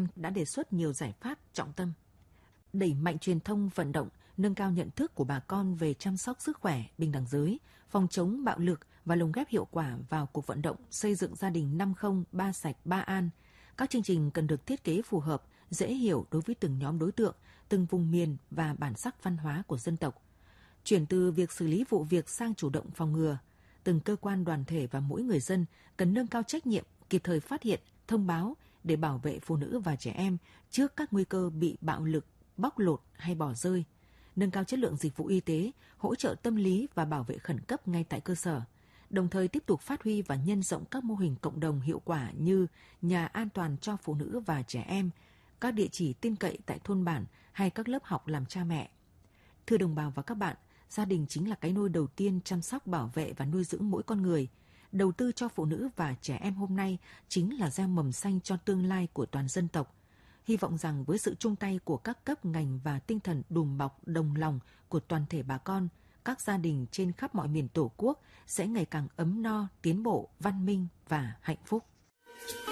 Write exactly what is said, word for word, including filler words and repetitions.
đã đề xuất nhiều giải pháp trọng tâm. Đẩy mạnh truyền thông vận động, nâng cao nhận thức của bà con về chăm sóc sức khỏe, bình đẳng giới, phòng chống bạo lực và lồng ghép hiệu quả vào cuộc vận động xây dựng gia đình năm không, ba sạch, ba an. Các chương trình cần được thiết kế phù hợp, dễ hiểu đối với từng nhóm đối tượng, từng vùng miền và bản sắc văn hóa của dân tộc. Chuyển từ việc xử lý vụ việc sang chủ động phòng ngừa, từng cơ quan đoàn thể và mỗi người dân cần nâng cao trách nhiệm, kịp thời phát hiện, thông báo để bảo vệ phụ nữ và trẻ em trước các nguy cơ bị bạo lực, bóc lột hay bỏ rơi, nâng cao chất lượng dịch vụ y tế, hỗ trợ tâm lý và bảo vệ khẩn cấp ngay tại cơ sở, đồng thời tiếp tục phát huy và nhân rộng các mô hình cộng đồng hiệu quả như nhà an toàn cho phụ nữ và trẻ em, các địa chỉ tin cậy tại thôn bản hay các lớp học làm cha mẹ. Thưa đồng bào và các bạn, gia đình chính là cái nôi đầu tiên chăm sóc, bảo vệ và nuôi dưỡng mỗi con người. Đầu tư cho phụ nữ và trẻ em hôm nay chính là gieo mầm xanh cho tương lai của toàn dân tộc. Hy vọng rằng với sự chung tay của các cấp ngành và tinh thần đùm bọc đồng lòng của toàn thể bà con, các gia đình trên khắp mọi miền Tổ quốc sẽ ngày càng ấm no, tiến bộ, văn minh và hạnh phúc.